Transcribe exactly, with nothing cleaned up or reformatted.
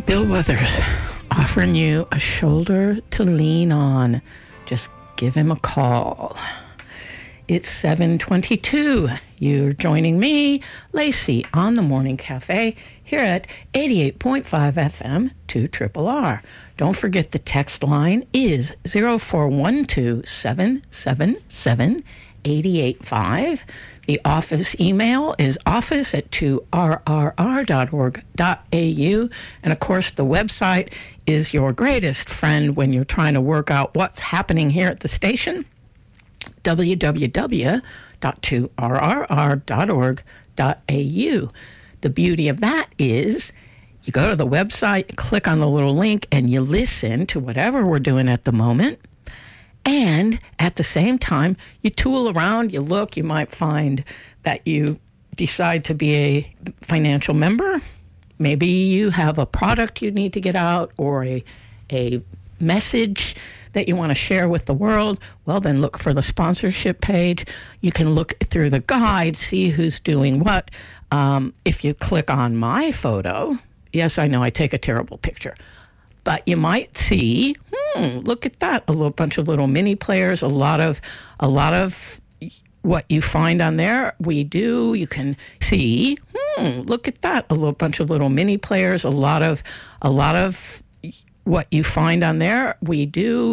Bill Withers offering you a shoulder to lean on. Just give him a call. It's seven twenty-two. You're joining me, Lacey, on the Morning Cafe here at eighty-eight point five F M two R R R. Don't forget the text line is zero four one two, seven seven seven, eight eight five. The office email is office at two R R R dot org dot A U. And, of course, the website is your greatest friend when you're trying to work out what's happening here at the station, w w w dot two R R R dot org dot A U. The beauty of that is you go to the website, click on the little link, and you listen to whatever we're doing at the moment. And at the same time, you tool around, you look, you might find that you decide to be a financial member. Maybe you have a product you need to get out or a, a message that you want to share with the world. Well, then look for the sponsorship page. You can look through the guide, see who's doing what. Um, if you click on my photo, yes, I know I take a terrible picture, but you might see, hmm, look at that, a little bunch of little mini players, a lot of, a lot of what you find on there, we do. You can see, hmm, look at that, a little bunch of little mini players, a lot of, a lot of what you find on there, we do.